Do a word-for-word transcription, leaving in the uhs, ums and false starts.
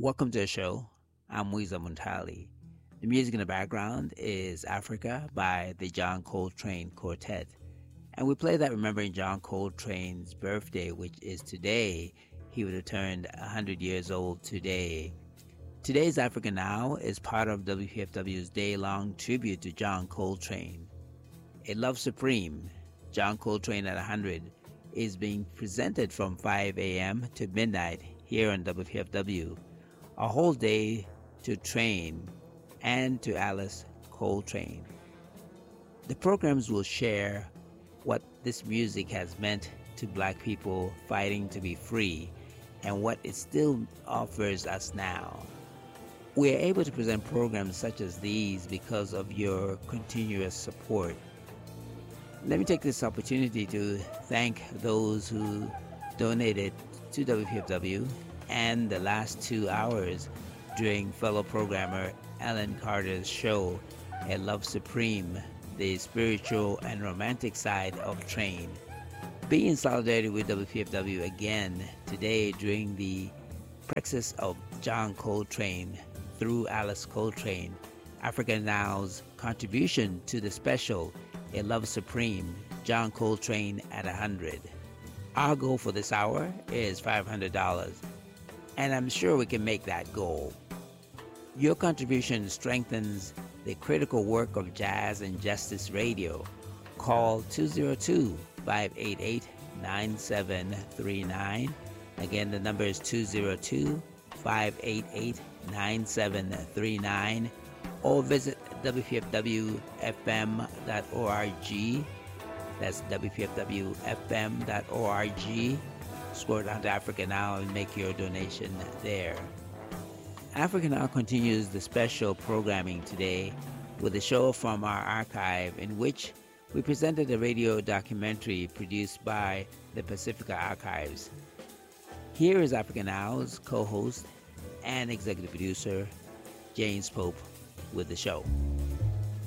Welcome to the show. I'm Wiza Muntali. The music in the background is Africa by the John Coltrane Quartet. And we play that remembering John Coltrane's birthday, which is today. He would have turned one hundred years old today. Today's Africa Now is part of W P F W's day-long tribute to John Coltrane. A Love Supreme, John Coltrane at one hundred, is being presented from five a.m. to midnight here on W P F W. A whole day to Train and to Alice Coltrane. The programs will share what this music has meant to black people fighting to be free and what it still offers us now. We are able to present programs such as these because of your continuous support. Let me take this opportunity to thank those who donated to W P F W and the last two hours during fellow programmer Ellen Carter's show, A Love Supreme, the spiritual and romantic side of Train. Be in solidarity with W P F W again today during the praxis of John Coltrane through Alice Coltrane, Africa Now's contribution to the special A Love Supreme, John Coltrane at one hundred. Our goal for this hour is five hundred dollars, and I'm sure we can make that goal. Your contribution strengthens the critical work of Jazz and Justice Radio. Call two oh two, five eight eight, nine seven three nine. Again, the number is two oh two, five eight eight, nine seven three nine, or visit W P F W F M dot org. That's W P F W F M dot org. Scroll down to Africa Now and make your donation there. Africa Now continues the special programming today with a show from our archive in which we presented a radio documentary produced by the Pacifica Archives. Here is Africa Now's co-host and executive producer, James Pope, with the show.